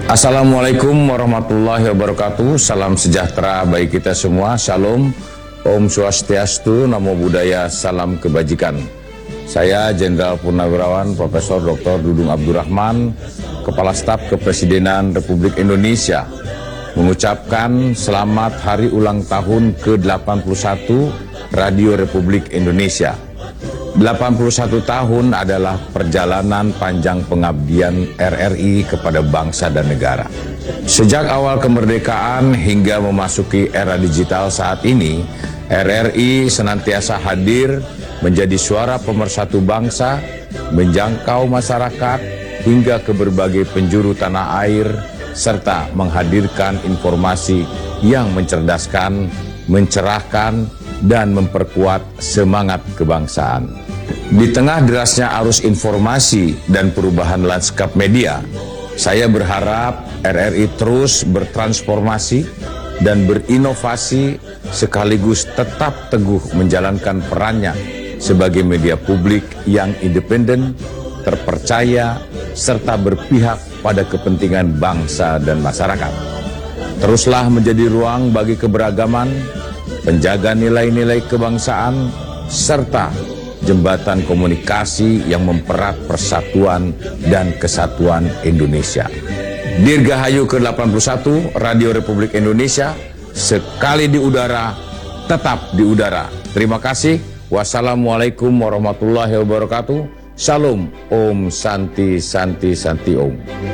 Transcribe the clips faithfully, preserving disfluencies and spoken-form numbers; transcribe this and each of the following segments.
Assalamualaikum warahmatullahi wabarakatuh. Salam sejahtera bagi kita semua. Shalom, Om Swastiastu, Namo Buddhaya, salam kebajikan. Saya Jenderal Purnawirawan Profesor Doktor Dudung Abdurrahman, Kepala Staf Kepresidenan Republik Indonesia, mengucapkan selamat hari ulang tahun ke delapan puluh satu Radio Republik Indonesia. delapan puluh satu tahun adalah perjalanan panjang pengabdian R R I kepada bangsa dan negara. Sejak awal kemerdekaan hingga memasuki era digital saat ini, R R I senantiasa hadir menjadi suara pemersatu bangsa, menjangkau masyarakat hingga ke berbagai penjuru tanah air, serta menghadirkan informasi yang mencerdaskan, mencerahkan, dan memperkuat semangat kebangsaan. Di tengah derasnya arus informasi dan perubahan lanskap media, saya berharap R R I terus bertransformasi dan berinovasi sekaligus tetap teguh menjalankan perannya sebagai media publik yang independen, terpercaya, serta berpihak pada kepentingan bangsa dan masyarakat. Teruslah menjadi ruang bagi keberagaman, penjaga nilai-nilai kebangsaan, serta jembatan komunikasi yang mempererat persatuan dan kesatuan Indonesia. Dirgahayu ke delapan puluh satu Radio Republik Indonesia, sekali di udara, tetap di udara. Terima kasih. Wassalamualaikum warahmatullahi wabarakatuh. Salam, Om Santi Santi Santi Om.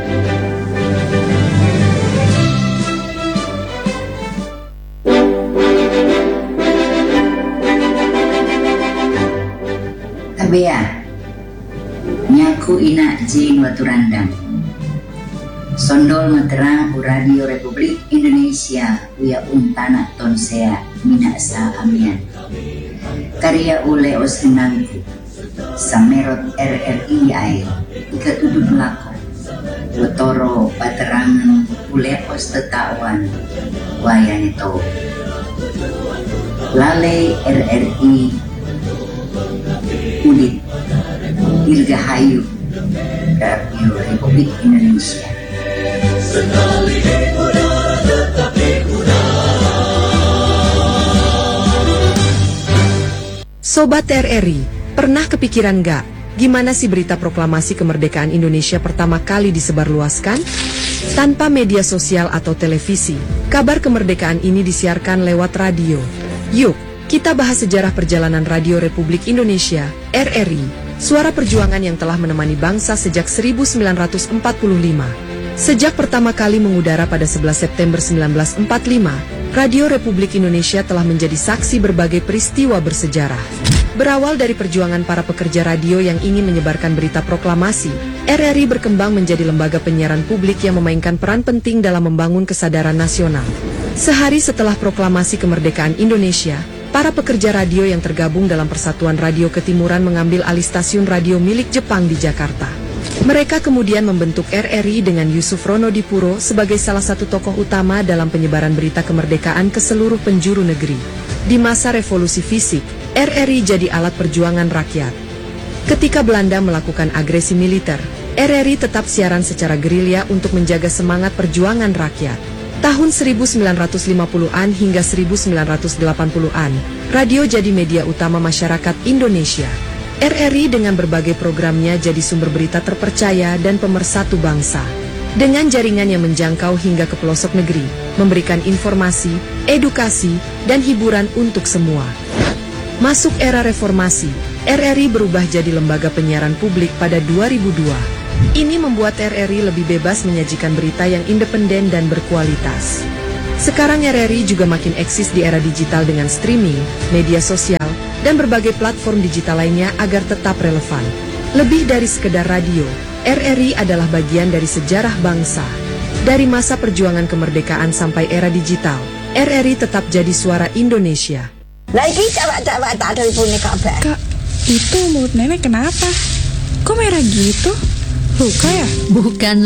Bea nyaku ina jin waturandang sondol meterang u Radio Republik Indonesia uya untana tonsea minasa amian karya ule osenangku samerot R R I ai ketudud lako wetoro paterangan ule os tetawan wayanito lale R R I Ulit Dirgahayu Radio Republik Indonesia. Sekali di udara tetap di udara. Sobat R R I, pernah kepikiran gak gimana sih berita proklamasi kemerdekaan Indonesia pertama kali disebarluaskan? Tanpa media sosial atau televisi, kabar kemerdekaan ini disiarkan lewat radio. Yuk, kita bahas sejarah perjalanan Radio Republik Indonesia, R R I, suara perjuangan yang telah menemani bangsa sejak seribu sembilan ratus empat puluh lima. Sejak pertama kali mengudara pada sebelas September seribu sembilan ratus empat puluh lima, Radio Republik Indonesia telah menjadi saksi berbagai peristiwa bersejarah. Berawal dari perjuangan para pekerja radio yang ingin menyebarkan berita proklamasi, R R I berkembang menjadi lembaga penyiaran publik yang memainkan peran penting dalam membangun kesadaran nasional. Sehari setelah proklamasi kemerdekaan Indonesia, para pekerja radio yang tergabung dalam Persatuan Radio Ketimuran mengambil alih stasiun radio milik Jepang di Jakarta. Mereka kemudian membentuk R R I dengan Yusuf Ronodipuro sebagai salah satu tokoh utama dalam penyebaran berita kemerdekaan ke seluruh penjuru negeri. Di masa revolusi fisik, R R I jadi alat perjuangan rakyat. Ketika Belanda melakukan agresi militer, R R I tetap siaran secara gerilya untuk menjaga semangat perjuangan rakyat. Tahun seribu sembilan ratus lima puluhan hingga seribu sembilan ratus delapan puluhan, radio jadi media utama masyarakat Indonesia. R R I dengan berbagai programnya jadi sumber berita terpercaya dan pemersatu bangsa. Dengan jaringan yang menjangkau hingga ke pelosok negeri, memberikan informasi, edukasi, dan hiburan untuk semua. Masuk era reformasi, R R I berubah jadi lembaga penyiaran publik pada dua ribu dua. Ini membuat R R I lebih bebas menyajikan berita yang independen dan berkualitas. Sekarang R R I juga makin eksis di era digital dengan streaming, media sosial, dan berbagai platform digital lainnya agar tetap relevan. Lebih dari sekedar radio, R R I adalah bagian dari sejarah bangsa. Dari masa perjuangan kemerdekaan sampai era digital, R R I tetap jadi suara Indonesia. Lagi coba-coba tak telepon kabar. Kak, itu mulut nenek kenapa? Kok merah gitu? Luka ya? Bukan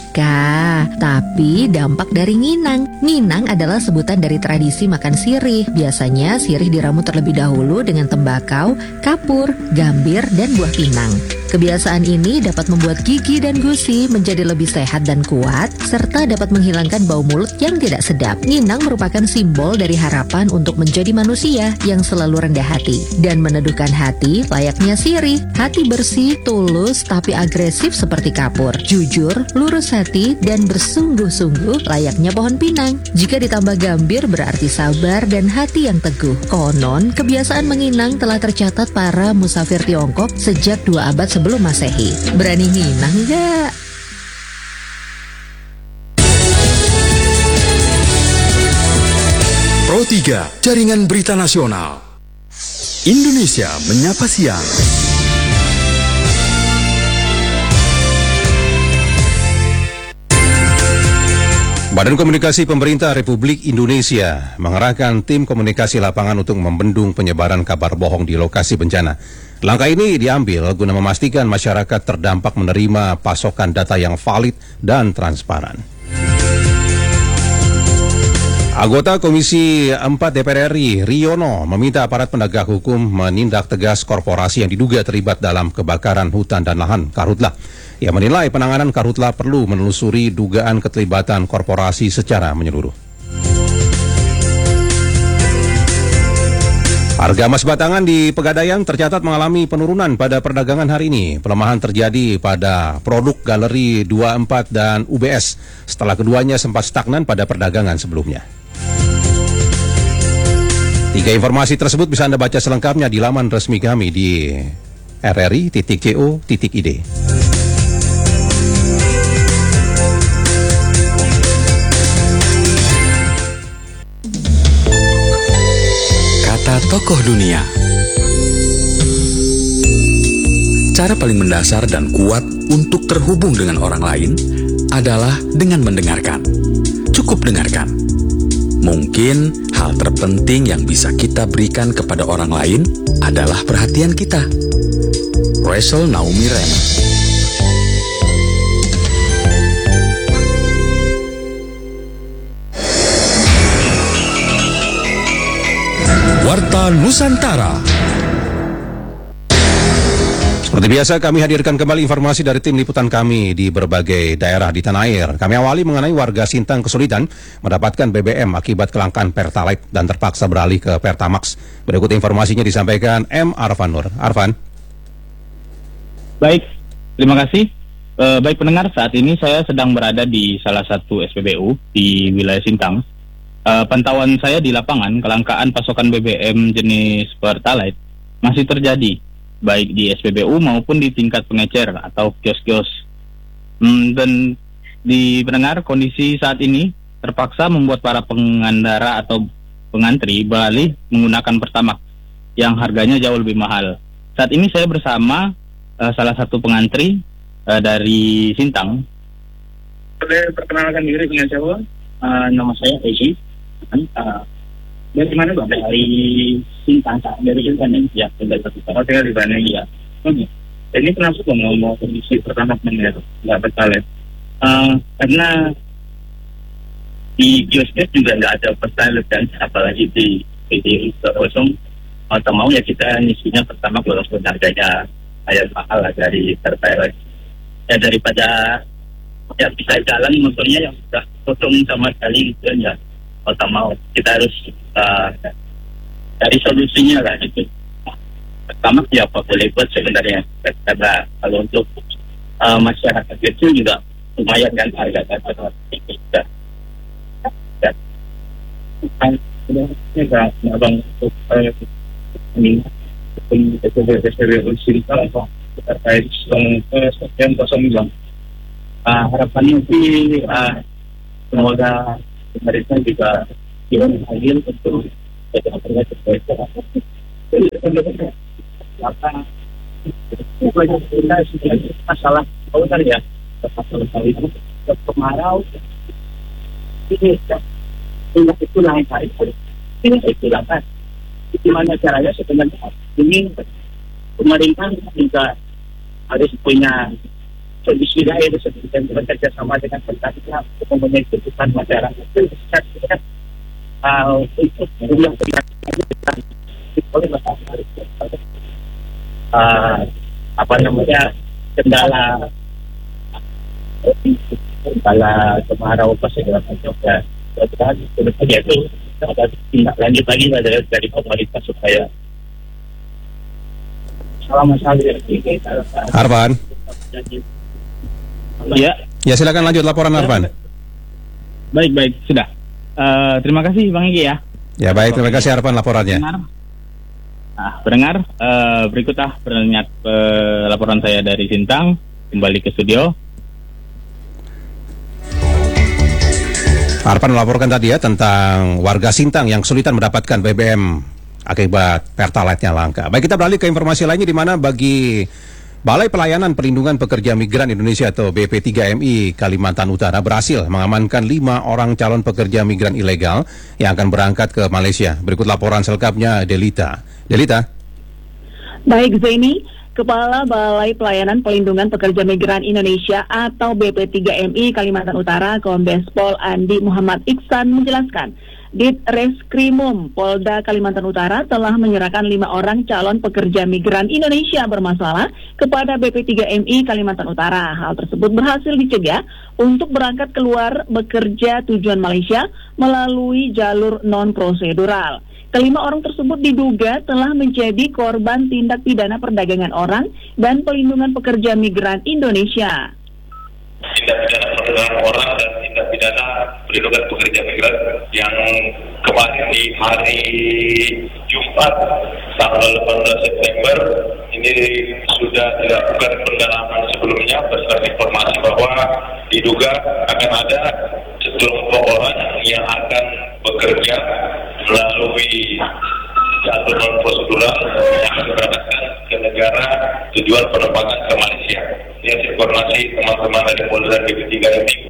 luka, tapi dampak dari nginang. Nginang adalah sebutan dari tradisi makan sirih. Biasanya sirih diramu terlebih dahulu dengan tembakau, kapur, gambir, dan buah pinang. Kebiasaan ini dapat membuat gigi dan gusi menjadi lebih sehat dan kuat, serta dapat menghilangkan bau mulut yang tidak sedap. Nginang merupakan simbol dari harapan untuk menjadi manusia yang selalu rendah hati dan meneduhkan hati layaknya sirih. Hati bersih, tulus, tapi agresif seperti kapur. Jujur, lurus hati, dan bersungguh-sungguh layaknya pohon pinang. Jika ditambah gambir berarti sabar dan hati yang teguh. Konon, kebiasaan menginang telah tercatat para musafir Tiongkok sejak dua abad sebelum Masehi. Berani nginang nggak? Pro tiga, Jaringan Berita Nasional. Indonesia Menyapa Siang. Badan Komunikasi Pemerintah Republik Indonesia mengerahkan tim komunikasi lapangan untuk membendung penyebaran kabar bohong di lokasi bencana. Langkah ini diambil guna memastikan masyarakat terdampak menerima pasokan data yang valid dan transparan. Anggota Komisi empat D P R R I, Riono, meminta aparat penegak hukum menindak tegas korporasi yang diduga terlibat dalam kebakaran hutan dan lahan Karhutla. Ia menilai penanganan Karhutla perlu menelusuri dugaan keterlibatan korporasi secara menyeluruh. Harga emas batangan di Pegadaian tercatat mengalami penurunan pada perdagangan hari ini. Pelemahan terjadi pada produk Galeri dua puluh empat dan U B S setelah keduanya sempat stagnan pada perdagangan sebelumnya. Tiga informasi tersebut bisa Anda baca selengkapnya di laman resmi kami di r r i titik co titik i d. Kata tokoh dunia. Cara paling mendasar dan kuat untuk terhubung dengan orang lain adalah dengan mendengarkan. Cukup dengarkan. Mungkin hal terpenting yang bisa kita berikan kepada orang lain adalah perhatian kita. Rachel Naomi Rehm. Warta Nusantara. Seperti biasa kami hadirkan kembali informasi dari tim liputan kami di berbagai daerah di tanah air. Kami awali mengenai warga Sintang kesulitan mendapatkan B B M akibat kelangkaan Pertalite dan terpaksa beralih ke Pertamax. Berikut informasinya disampaikan M. Arfan Nur. Arfan. Baik, terima kasih. E, baik pendengar, saat ini saya sedang berada di salah satu S P B U di wilayah Sintang. E, pantauan saya di lapangan, kelangkaan pasokan B B M jenis Pertalite masih terjadi, baik di S P B U maupun di tingkat pengecer atau kios-kios. Hmm, dan di pendengar, kondisi saat ini terpaksa membuat para pengendara atau pengantri beralih menggunakan Pertamax yang harganya jauh lebih mahal. Saat ini saya bersama uh, salah satu pengantri uh, dari Sintang. Saya perkenalkan diri dengan siapa? Uh, nama saya Egi. Uh, dari mana Bang? Dari Sintang, dari Sintang ya, dari Sintang. Oh, tinggal di sana ya. Oke. Ini kenapa Bang mau kondisi pertama mengenai nggak bertalet? Uh, karena di kiosnya juga nggak ada pertalet kan, apalagi di P D I kosong. Atau mau ya kita ngisinya pertama walaupun harganya kayak mahal lah dari pertalet. Ya daripada ya bisa jalan motornya yang sudah kosong sama sekali gitu ya. Atau mau kita harus uh, cari solusinya lah gitu. Pertama ya apa boleh buat sebenarnya, karena kalau untuk uh, masyarakat kecil juga lumayan kan harga harga kita. Dan sudah abang untuk ini untuk S P B U Sintang terkait sekian kosong bilang. Harapannya sih uh, semoga pemerintah juga tidak hadir untuk terkait terkait masalah kautar ya, masalah itu kemarau ini tidak itu lain kali ini itu lain. Gimana caranya sebenarnya ini pemerintah juga harus punya solusi lain seperti yang bekerja sama dengan pemerintah untuk mempunyai kebutuhan masyarakat untuk jumlah oleh masyarakat uh, apa namanya kendala kendala kemarau pas segala macam ya. Dan sebetulnya itu ada tindak lanjut lagi dari dari pemerintah supaya selama saya Arfan. Ya. Ya silakan lanjut laporan Arfan. Baik baik sudah. Uh, terima kasih Bang Egy ya. Ya baik, terima kasih Arfan laporannya. Pendengar, nah, pendengar uh, berikutlah pernyataan uh, laporan saya dari Sintang kembali ke studio. Arfan melaporkan tadi ya tentang warga Sintang yang kesulitan mendapatkan B B M akibat Pertalite-nya langka. Baik, kita beralih ke informasi lainnya di mana bagi Balai Pelayanan Perlindungan Pekerja Migran Indonesia atau B P tiga M I Kalimantan Utara berhasil mengamankan lima orang calon pekerja migran ilegal yang akan berangkat ke Malaysia. Berikut laporan selengkapnya Delita. Delita. Baik Zaini, Kepala Balai Pelayanan Perlindungan Pekerja Migran Indonesia atau B P tiga M I Kalimantan Utara Kombes Pol Andi Muhammad Iksan menjelaskan, Ditreskrimum Polda Kalimantan Utara telah menyerahkan lima orang calon pekerja migran Indonesia bermasalah kepada B P tiga M I Kalimantan Utara. Hal tersebut berhasil dicegah untuk berangkat keluar bekerja tujuan Malaysia melalui jalur non-prosedural. Kelima orang tersebut diduga telah menjadi korban tindak pidana perdagangan orang dan pelindungan pekerja migran Indonesia. Tindak pidana perdagangan orang dan tindak pidana perlindungan pekerja migran yang kemarin di hari Jumat tanggal delapan belas September ini sudah dilakukan pendalaman sebelumnya berdasarkan informasi bahwa diduga akan ada sekelompok orang yang akan bekerja melalui jalur non prosedural yang akan berangkatkan ke negara tujuan penerbangan ke Malaysia. Ini informasi teman-teman dari Polda B P tiga M I.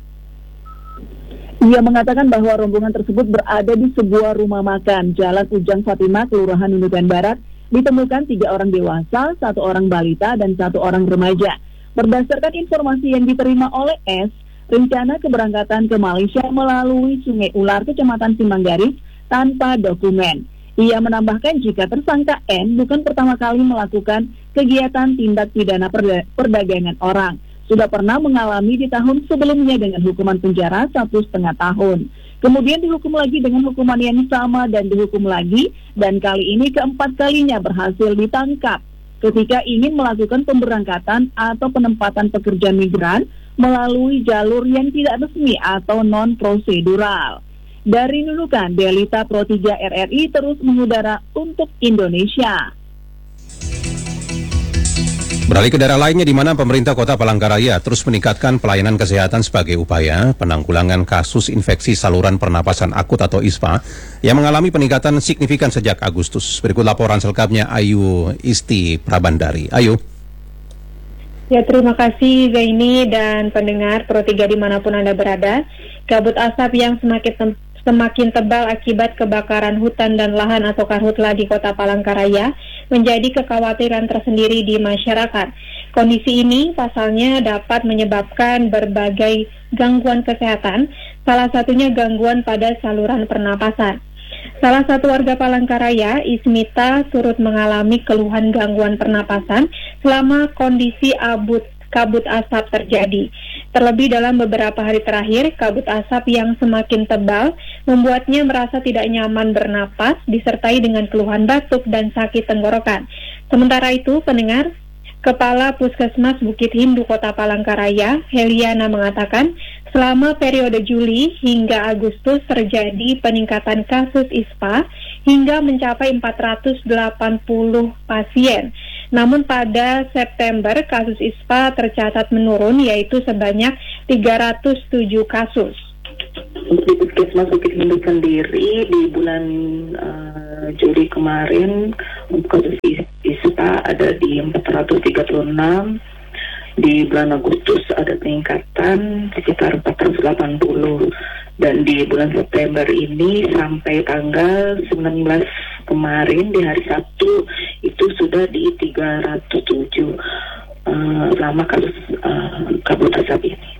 Ia mengatakan bahwa rombongan tersebut berada di sebuah rumah makan Jalan Ujang Fatimah, Kelurahan Nunukan Barat. Ditemukan tiga orang dewasa, satu orang balita, dan satu orang remaja. Berdasarkan informasi yang diterima oleh S, rencana keberangkatan ke Malaysia melalui Sungai Ular, Kecamatan Simanggaris, tanpa dokumen. Ia menambahkan jika tersangka N bukan pertama kali melakukan kegiatan tindak pidana perda- perdagangan orang. Sudah pernah mengalami di tahun sebelumnya dengan hukuman penjara satu setengah tahun. Kemudian dihukum lagi dengan hukuman yang sama dan dihukum lagi, dan kali ini keempat kalinya berhasil ditangkap ketika ingin melakukan pemberangkatan atau penempatan pekerja migran melalui jalur yang tidak resmi atau non-prosedural. Dari Nunukan, Delita Pro tiga R R I terus mengudara untuk Indonesia. Beralih ke daerah lainnya di mana pemerintah Kota Palangkaraya terus meningkatkan pelayanan kesehatan sebagai upaya penanggulangan kasus infeksi saluran pernapasan akut atau I S P A yang mengalami peningkatan signifikan sejak Agustus. Berikut laporan selengkapnya Ayu Isti Prabandari. Ayu. Ya, terima kasih Zaini dan pendengar Pro tiga dimanapun Anda berada. Kabut asap yang semakin tem- semakin tebal akibat kebakaran hutan dan lahan atau karhutla di Kota Palangkaraya menjadi kekhawatiran tersendiri di masyarakat. Kondisi ini pasalnya dapat menyebabkan berbagai gangguan kesehatan, salah satunya gangguan pada saluran pernapasan. Salah satu warga Palangkaraya, Ismita, turut mengalami keluhan gangguan pernapasan selama kondisi abut kabut asap terjadi. Terlebih dalam beberapa hari terakhir, kabut asap yang semakin tebal membuatnya merasa tidak nyaman bernapas, disertai dengan keluhan batuk dan sakit tenggorokan. Sementara itu, pendengar, Kepala Puskesmas Bukit Hindu Kota Palangkaraya, Heliana, mengatakan selama periode Juli hingga Agustus terjadi peningkatan kasus I S P A hingga mencapai empat ratus delapan puluh pasien. Namun pada September kasus I S P A tercatat menurun, yaitu sebanyak tiga ratus tujuh kasus. Untuk di Puskesmas Bukit Hindu sendiri di bulan uh, Juli kemarin untuk kasus I S P A ada di empat ratus tiga puluh enam. Di bulan Agustus ada peningkatan sekitar empat ratus delapan puluh, dan di bulan September ini sampai tanggal sembilan belas kemarin di hari Sabtu itu sudah di tiga ratus tujuh uh, selama kasus uh, kabut asap ini.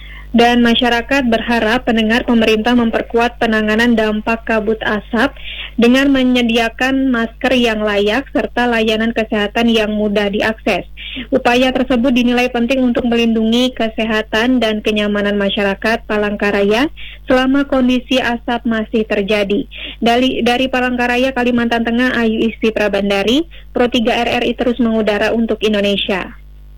Dan masyarakat berharap pendengar pemerintah memperkuat penanganan dampak kabut asap dengan menyediakan masker yang layak serta layanan kesehatan yang mudah diakses. Upaya tersebut dinilai penting untuk melindungi kesehatan dan kenyamanan masyarakat Palangkaraya selama kondisi asap masih terjadi. Dari, dari Palangkaraya, Kalimantan Tengah, Ayu Isti Prabandari, Pro tiga R R I terus mengudara untuk Indonesia.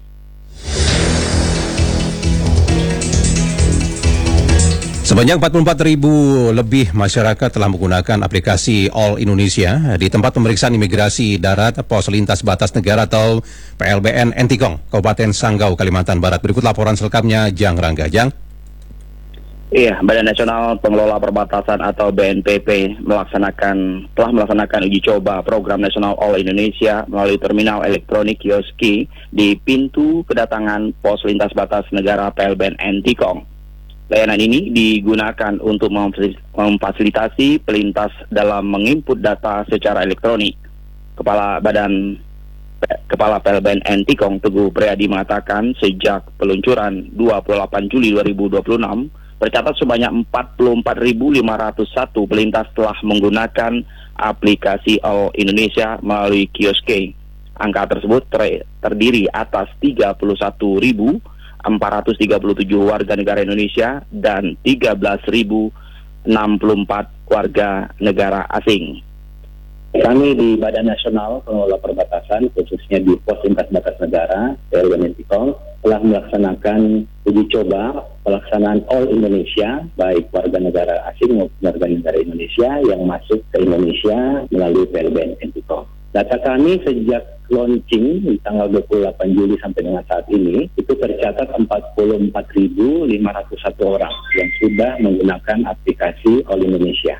Sebanyak empat puluh empat ribu lebih masyarakat telah menggunakan aplikasi All Indonesia di tempat pemeriksaan imigrasi darat Pos Lintas Batas Negara atau P L B N Entikong, Kabupaten Sanggau, Kalimantan Barat. Berikut laporan selengkapnya, Jang Rangga. Jang. Iya, Badan Nasional Pengelola Perbatasan atau B N P P melaksanakan telah melaksanakan uji coba program nasional All Indonesia melalui terminal elektronik Kioski di pintu kedatangan Pos Lintas Batas Negara P L B N Entikong. Layanan ini digunakan untuk memfasilitasi pelintas dalam menginput data secara elektronik. Kepala Badan Kepala P L B N Entikong Teguh Priadi mengatakan sejak peluncuran dua puluh delapan Juli dua ribu dua puluh enam tercatat sebanyak empat puluh empat ribu lima ratus satu pelintas telah menggunakan aplikasi All Indonesia melalui Kioski. Angka tersebut ter terdiri atas tiga puluh satu ribu empat ratus tiga puluh tujuh warga negara Indonesia dan tiga belas ribu enam puluh empat warga negara asing. Kami di Badan Nasional Pengelola Perbatasan, khususnya di Pos Lintas Batas Negara P L B N Entikong, telah melaksanakan uji coba pelaksanaan All Indonesia, baik warga negara asing maupun warga negara Indonesia yang masuk ke Indonesia melalui P L B N Entikong. Data kami sejak launching di tanggal dua puluh delapan Juli sampai dengan saat ini, itu tercatat empat puluh empat ribu lima ratus satu orang yang sudah menggunakan aplikasi All Indonesia.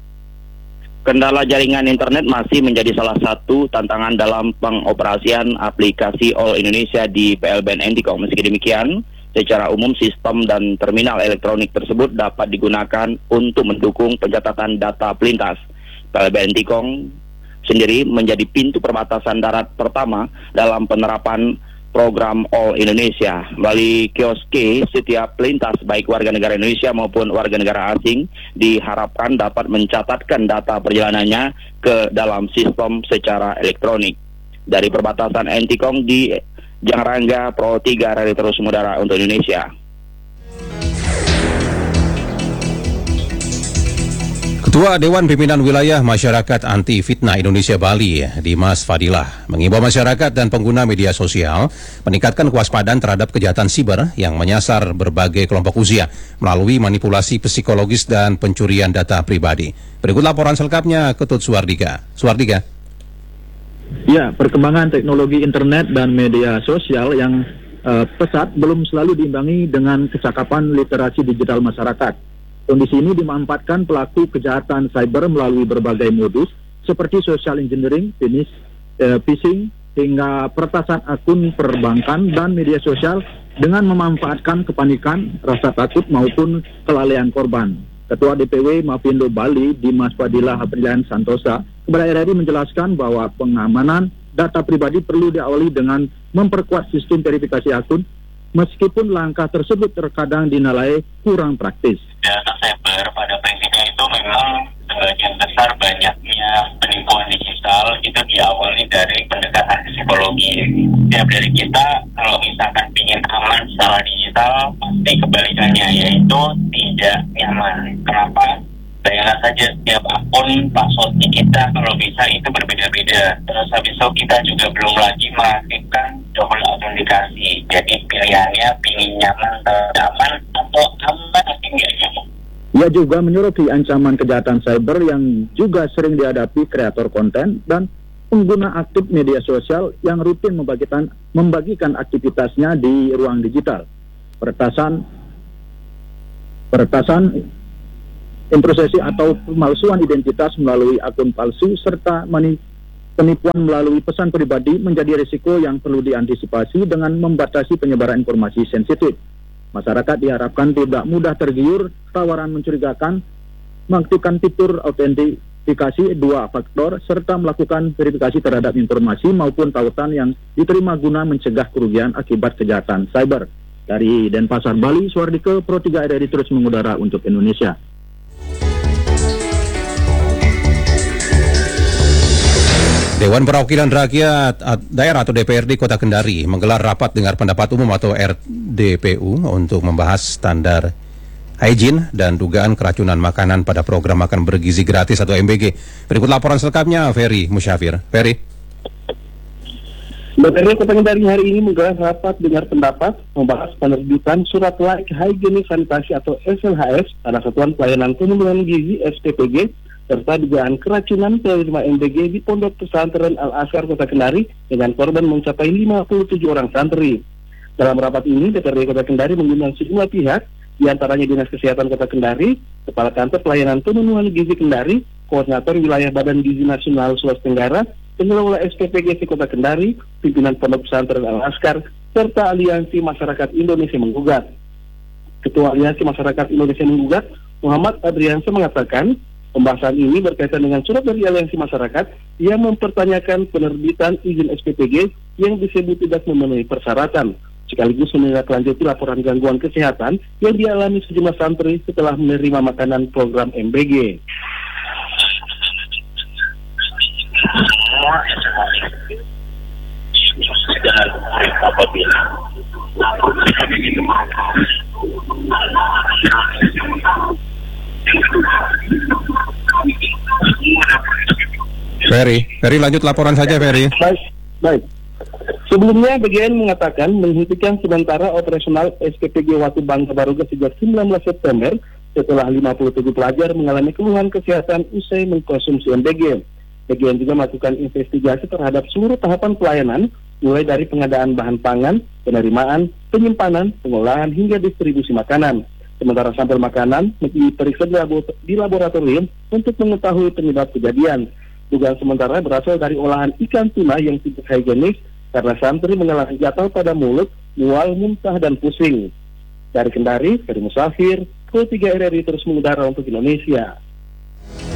Kendala jaringan internet masih menjadi salah satu tantangan dalam pengoperasian aplikasi All Indonesia di P L B N Entikong. Meski demikian, secara umum sistem dan terminal elektronik tersebut dapat digunakan untuk mendukung pencatatan data pelintas. P L B N Entikong sendiri menjadi pintu perbatasan darat pertama dalam penerapan program All Indonesia. Melalui Kioski, setiap pelintas baik warga negara Indonesia maupun warga negara asing diharapkan dapat mencatatkan data perjalanannya ke dalam sistem secara elektronik. Dari perbatasan Entikong di Jang Rangga, Pro tiga R R I terus mengudara untuk Indonesia. Ketua Dewan Pimpinan Wilayah Masyarakat Anti Fitnah Indonesia Bali, Dimas Fadilah, mengimbau masyarakat dan pengguna media sosial meningkatkan kewaspadaan terhadap kejahatan siber yang menyasar berbagai kelompok usia melalui manipulasi psikologis dan pencurian data pribadi. Berikut laporan selengkapnya, Ketut Suwardika. Suwardika. Ya, perkembangan teknologi internet dan media sosial yang uh, pesat belum selalu diimbangi dengan kecakapan literasi digital masyarakat. Kondisi ini dimanfaatkan pelaku kejahatan cyber melalui berbagai modus seperti social engineering, finish, eh, phishing, hingga peretasan akun perbankan dan media sosial dengan memanfaatkan kepanikan, rasa takut maupun kelalaian korban. Ketua D P W Mafindo Bali, Dimas Fadilah Aprilian Santosa, kepada R R I menjelaskan bahwa pengamanan data pribadi perlu diawali dengan memperkuat sistem verifikasi akun, meskipun langkah tersebut terkadang dinilai kurang praktis. Data cyber pada prinsipnya itu memang sebagian besar banyaknya penipuan digital itu diawali dari pendekatan psikologi. Setiap dari kita kalau misalkan ingin aman secara digital pasti kebalikannya, yaitu tidak nyaman. Kenapa? Bayangkan saja setiap akun passwordnya kita kalau bisa itu berbeda-beda. Terus habis itu kita juga belum lagi mengaktifkan double autentikasi. Jadi pilihannya pingin nyaman atau aman atau aman tapi nggak nyaman. Ia juga menyoroti ancaman kejahatan cyber yang juga sering dihadapi kreator konten dan pengguna aktif media sosial yang rutin membagikan, membagikan aktivitasnya di ruang digital. Peretasan, peretasan introsesi atau pemalsuan identitas melalui akun palsu serta penipuan melalui pesan pribadi menjadi risiko yang perlu diantisipasi dengan membatasi penyebaran informasi sensitif. Masyarakat diharapkan tidak mudah tergiur tawaran mencurigakan, mengaktifkan fitur autentifikasi dua faktor serta melakukan verifikasi terhadap informasi maupun tautan yang diterima guna mencegah kerugian akibat kejahatan cyber. Dari Denpasar, Bali, Suwardike, Pro tiga R R I terus mengudara untuk Indonesia. Dewan Perwakilan Rakyat Daerah atau D P R D Kota Kendari menggelar rapat dengar pendapat umum atau R D P U untuk membahas standar hygiene dan dugaan keracunan makanan pada program makan bergizi gratis atau M B G. Berikut laporan selengkapnya Ferry Musyafir. Ferry. D P R D Kota Kendari hari ini menggelar rapat dengar pendapat membahas penerbitan surat layak higienis sanitasi atau S L H S pada Satuan Pelayanan Pengembangan Gizi S P P G serta dugaan keracunan penerima M B G di Pondok Pesantren Al-Azhar Kota Kendari dengan korban mencapai lima puluh tujuh orang santri. Dalam rapat ini, D P R D Kota Kendari mengundang sejumlah pihak, diantaranya Dinas Kesehatan Kota Kendari, Kepala Kantor Pelayanan Pemenuhan Gizi Kendari, Koordinator Wilayah Badan Gizi Nasional Sulawesi Tenggara, Pengelola S P P G Kota Kendari, Pimpinan Pondok Pesantren Al-Azhar, serta Aliansi Masyarakat Indonesia Menggugat. Ketua Aliansi Masyarakat Indonesia Menggugat, Muhammad Adriansyah mengatakan, pembahasan ini berkaitan dengan surat dari Aliansi Masyarakat yang mempertanyakan penerbitan izin S P P G yang disebut tidak memenuhi persyaratan, sekaligus menindaklanjuti laporan gangguan kesehatan yang dialami sejumlah santri setelah menerima makanan program M B G. Ferry, Ferry lanjut laporan saja Ferry. Baik, baik. Sebelumnya B G N mengatakan menghentikan sementara operasional S P P G Watu Bangka Baruga sejak sembilan belas September setelah lima puluh tujuh pelajar mengalami keluhan kesehatan usai mengkonsumsi M B G. B G N juga melakukan investigasi terhadap seluruh tahapan pelayanan mulai dari pengadaan bahan pangan, penerimaan, penyimpanan, pengolahan hingga distribusi makanan. Sementara sampel makanan diperiksa di laboratorium untuk mengetahui penyebab kejadian. Dugaan sementara berasal dari olahan ikan tuna yang tidak higienis karena santri mengalami gatal pada mulut, mual, muntah, dan pusing. Dari Kendari, Ferry Musafir, Pro tiga R R I terus mengudara untuk Indonesia.